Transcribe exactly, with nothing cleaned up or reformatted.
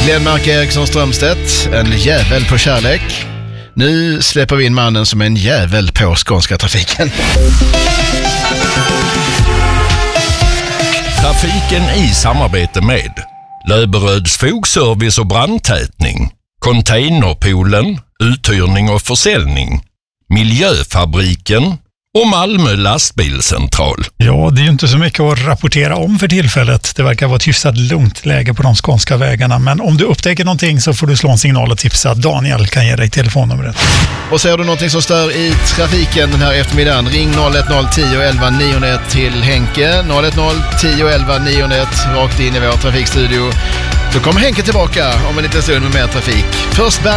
Glenmark Eriksson Strömstedt, en jävel på kärlek. Nu släpper vi in mannen som är en jävel på skånska trafiken. Trafiken i samarbete med Löberöds fogservice och brandtätning, Containerpoolen, uthyrning och försäljning, Miljöfabriken och Malmö lastbilscentral. Ja, det är ju inte så mycket att rapportera om för tillfället. Det verkar vara ett hyfsat lugnt läge på de skånska vägarna. Men om du upptäcker någonting så får du slå en signal och tipsa. Daniel kan ge dig telefonnumret. Och ser du någonting som stör i trafiken den här eftermiddagen, ring noll ett noll tio elva nio till Henke. noll ett noll tio elva nio rakt in i vår trafikstudio. Så kommer Henke tillbaka om en liten stund med mer trafik. Först